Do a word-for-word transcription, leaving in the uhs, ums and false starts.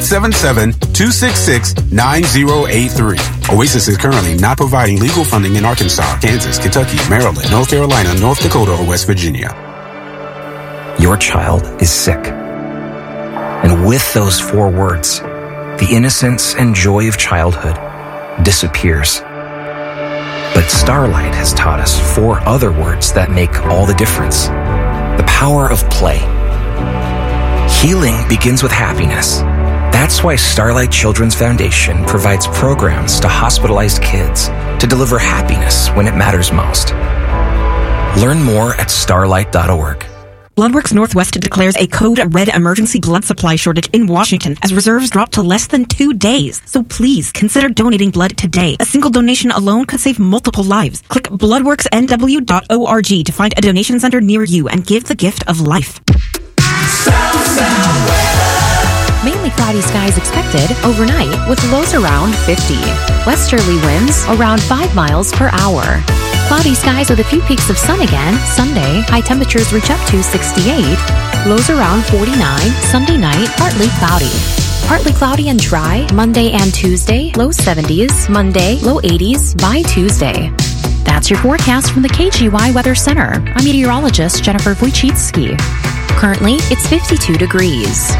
seven seven, two six six, nine zero eight three. Oasis is currently not providing legal funding in Arkansas, Kansas, Kentucky, Maryland, North Carolina, North Dakota, or West Virginia. Your child is sick. And with those four words, the innocence and joy of childhood disappears. But Starlight has taught us four other words that make all the difference. The power of play. Healing begins with happiness. That's why Starlight Children's Foundation provides programs to hospitalized kids to deliver happiness when it matters most. Learn more at starlight dot org. Bloodworks Northwest declares a code red emergency blood supply shortage in Washington as reserves drop to less than two days. So please consider donating blood today. A single donation alone could save multiple lives. Click bloodworks n w dot org to find a donation center near you and give the gift of life. Sound, sound weather. Mainly cloudy skies expected overnight with lows around fifty. Westerly winds around five miles per hour. Cloudy skies with a few peaks of sun again. Sunday, high temperatures reach up to sixty-eight. Lows around forty-nine. Sunday night, partly cloudy. Partly cloudy and dry Monday and Tuesday. Low seventies. Monday, low eighties by Tuesday. That's your forecast from the K G Y Weather Center. I'm meteorologist Jennifer Wojcicki. Currently, it's fifty-two degrees.